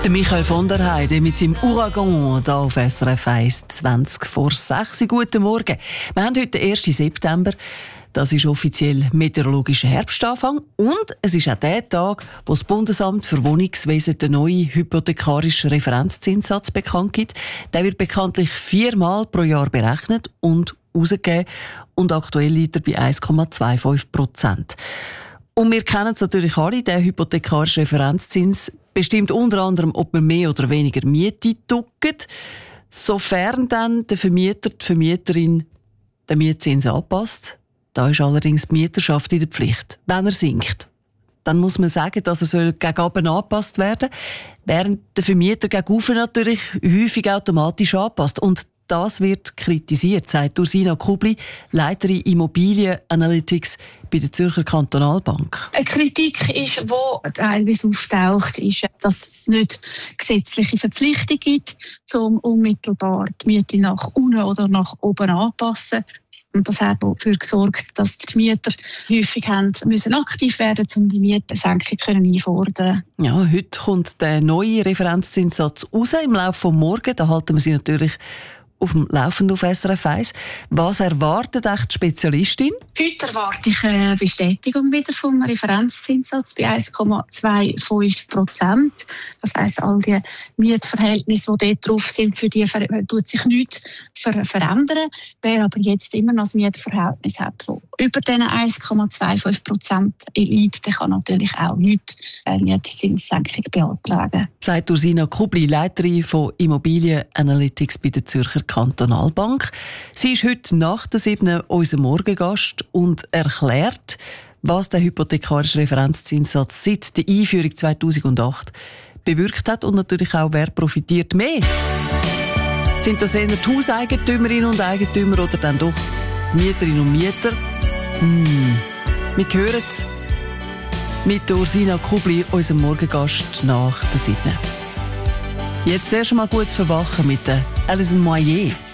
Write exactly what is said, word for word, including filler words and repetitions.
Der Michael von der Heide mit seinem Uragan hier auf S R F eins, zwanzig vor sechs. Guten Morgen. Wir haben heute den ersten September. Das ist offiziell meteorologischer Herbstanfang. Und es ist auch der Tag, wo das Bundesamt für Wohnungswesen den neuen hypothekarischen Referenzzinssatz bekannt gibt. Der wird bekanntlich viermal pro Jahr berechnet und ausgegeben. Und aktuell liegt er bei eins Komma fünfundzwanzig Prozent. Und wir kennen es natürlich alle, der hypothekarische Referenzzins bestimmt unter anderem, ob man mehr oder weniger Miete druckt, sofern dann der Vermieter, die Vermieterin den Mietzins anpasst. Da ist allerdings die Mieterschaft in der Pflicht, wenn er sinkt. Dann muss man sagen, dass er soll gegen unten angepasst werden soll, während der Vermieter gegen oben natürlich häufig automatisch anpasst. Und das wird kritisiert, sagt Ursina Kubli, Leiterin Immobilien Analytics bei der Zürcher Kantonalbank. Eine Kritik, ist, die teilweise auftaucht, ist, dass es nicht gesetzliche Verpflichtung gibt, um unmittelbar die Miete nach unten oder nach oben anzupassen. Und das hat dafür gesorgt, dass die Mieter häufig haben müssen aktiv werden, um die Mietensenkung einfordern. Ja, heute kommt der neue Referenzzinssatz raus im Laufe des Morgens. Da halten wir Sie natürlich auf dem Laufenden auf S R F eins. Was erwartet echt die Spezialistin? Heute erwarte ich eine Bestätigung wieder vom Referenzzinssatz bei eins Komma fünfundzwanzig Prozent. Das heisst, all die Mietverhältnisse, die dort drauf sind, für die ver- tut sich nichts ver- verändern. Wer aber jetzt immer noch ein Mietverhältnis hat, so über diesen eins Komma fünfundzwanzig Prozent liegt, der kann natürlich auch heute eine Mietzinssenkung beantragen. Sagt Ursina Kubli, Leiterin von Immobilien Analytics bei der Zürcher Kantonalbank. Sie ist heute nach der sieben unser Morgengast und erklärt, was der hypothekarische Referenzzinssatz seit der Einführung zweitausendacht bewirkt hat und natürlich auch, wer profitiert mehr. Sind das eher die Hauseigentümerinnen und Eigentümer oder dann doch Mieterinnen und Mieter? Hm. Wir hören es mit Ursina Kubli, unserem Morgengast nach der sieben. Jetzt erst mal gutes Verwachen mit der Alison Moyer.